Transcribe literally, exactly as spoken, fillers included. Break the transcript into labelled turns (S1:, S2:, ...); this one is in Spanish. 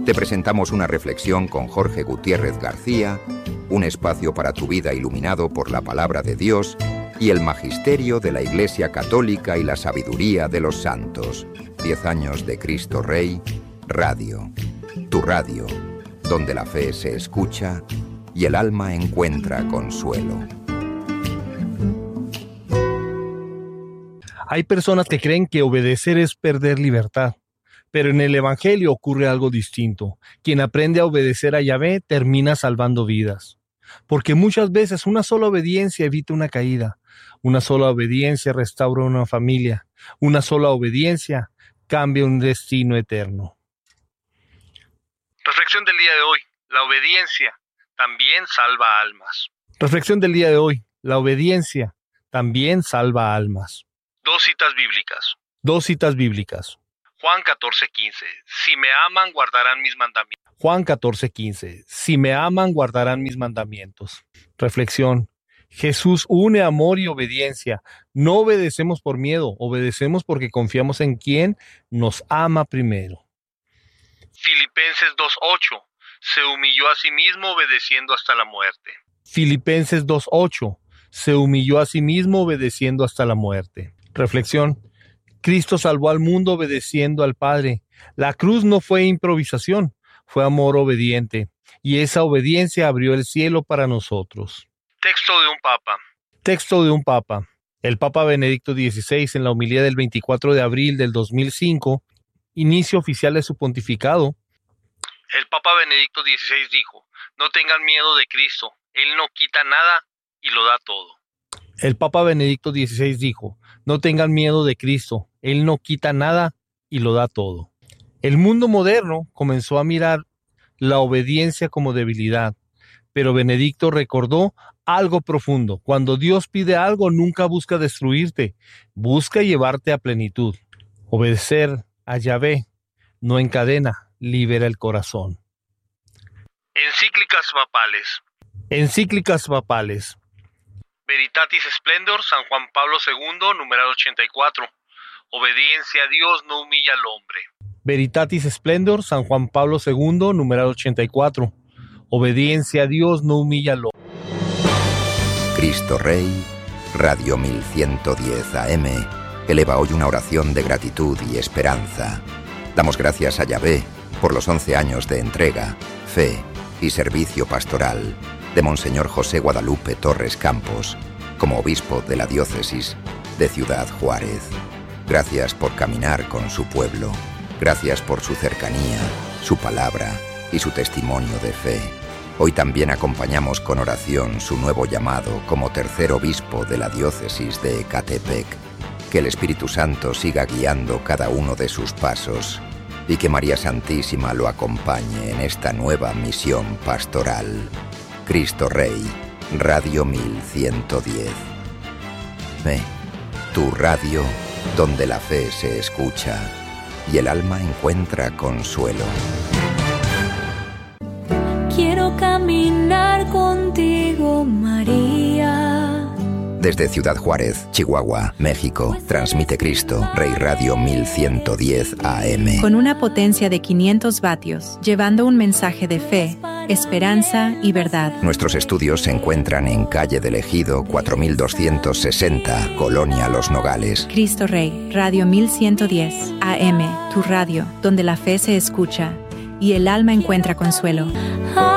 S1: Te presentamos una reflexión con Jorge Gutiérrez García, un espacio para tu vida iluminado por la palabra de Dios y el magisterio de la Iglesia Católica y la sabiduría de los santos. Diez años de Cristo Rey, Radio. Tu radio, donde la fe se escucha y el alma encuentra consuelo.
S2: Hay personas que creen que obedecer es perder libertad, pero en el Evangelio ocurre algo distinto. Quien aprende a obedecer a Yahvé termina salvando vidas, porque muchas veces una sola obediencia evita una caída, una sola obediencia restaura una familia, una sola obediencia cambia un destino eterno.
S3: Reflexión del día de hoy. La obediencia también salva almas.
S2: Reflexión del día de hoy. La obediencia también salva almas.
S3: Dos citas bíblicas.
S2: Dos citas bíblicas.
S3: Juan catorce quince. Si me aman, guardarán mis mandamientos.
S2: Juan catorce quince. Si me aman, guardarán mis mandamientos. Reflexión. Jesús une amor y obediencia. No obedecemos por miedo, obedecemos porque confiamos en quien nos ama primero.
S3: Filipenses dos ocho. Se humilló a sí mismo obedeciendo hasta la muerte.
S2: Filipenses dos ocho. Se humilló a sí mismo obedeciendo hasta la muerte. Reflexión. Cristo salvó al mundo obedeciendo al Padre. La cruz no fue improvisación, fue amor obediente. Y esa obediencia abrió el cielo para nosotros.
S3: Texto de un papa.
S2: Texto de un papa. El Papa Benedicto dieciséis, en la homilía del veinticuatro de abril del dos mil cinco, inicio oficial de su pontificado.
S3: El Papa Benedicto dieciséis dijo: no tengan miedo de Cristo, Él no quita nada y lo da todo.
S2: El Papa Benedicto dieciséis dijo: no tengan miedo de Cristo, Él no quita nada y lo da todo. El mundo moderno comenzó a mirar la obediencia como debilidad, pero Benedicto recordó algo profundo. Cuando Dios pide algo, nunca busca destruirte, busca llevarte a plenitud. Obedecer a Yahvé no encadena, libera el corazón.
S3: Encíclicas papales.
S2: Encíclicas papales.
S3: Veritatis Splendor, San Juan Pablo segundo, numeral ochenta y cuatro. Obediencia a Dios no humilla al hombre.
S2: Veritatis Splendor, San Juan Pablo segundo, numeral ochenta y cuatro. Obediencia a Dios no humilla al hombre.
S1: Cristo Rey, Radio mil ciento diez A M, eleva hoy una oración de gratitud y esperanza. Damos gracias a Yahvé por los once años de entrega, fe y servicio pastoral de Monseñor José Guadalupe Torres Campos, como obispo de la diócesis de Ciudad Juárez. Gracias por caminar con su pueblo. Gracias por su cercanía, su palabra y su testimonio de fe. Hoy también acompañamos con oración su nuevo llamado como tercer obispo de la diócesis de Ecatepec. Que el Espíritu Santo siga guiando cada uno de sus pasos y que María Santísima lo acompañe en esta nueva misión pastoral. Cristo Rey, Radio mil ciento diez. Fe, tu radio donde la fe se escucha y el alma encuentra consuelo.
S4: Quiero caminar contigo, María.
S1: Desde Ciudad Juárez, Chihuahua, México, transmite Cristo Rey Radio mil ciento diez A M.
S5: Con una potencia de quinientos vatios, llevando un mensaje de fe, esperanza y verdad.
S1: Nuestros estudios se encuentran en calle del Ejido cuatro mil doscientos sesenta, Colonia Los Nogales.
S5: Cristo Rey, Radio mil ciento diez A M, tu radio, donde la fe se escucha y el alma encuentra consuelo.